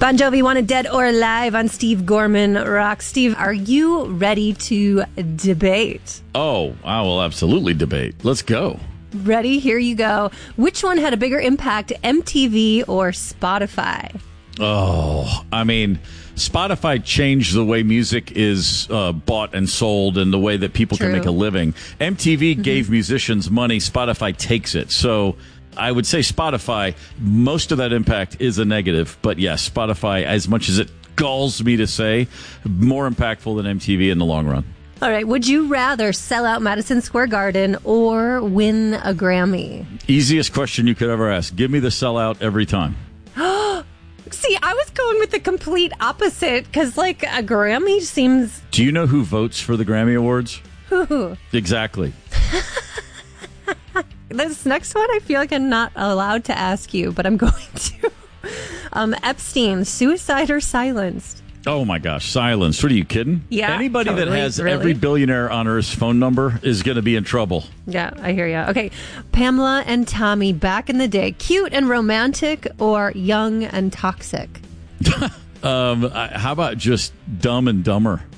Bon Jovi wanted Dead or Alive on Steve Gorman Rock. Steve, are you ready to debate? Oh, I will absolutely debate. Let's go. Ready? Here you go. Which one had a bigger impact, MTV or Spotify? Oh, I mean, Spotify changed the way music is bought and sold and the way that people can make a living. MTV gave musicians money. Spotify takes it. So I would say Spotify, most of that impact is a negative. But yes, Spotify, as much as it galls me to say, more impactful than MTV in the long run. All right. Would you rather sell out Madison Square Garden or win a Grammy? Easiest question you could ever ask. Give me the sellout every time. See, I was going with the complete opposite because, like, a Grammy seems... Do you know who votes for the Grammy Awards? Who? Exactly. This next one, I feel like I'm not allowed to ask you, but I'm going to. Epstein, suicide or silenced? Oh, my gosh. Silenced. What are you kidding? Yeah. Anybody totally. that has every billionaire on Earth's phone number is going to be in trouble. Yeah, I hear you. Okay. Pamela and Tommy back in the day. Cute and romantic or young and toxic? How about just Dumb and Dumber?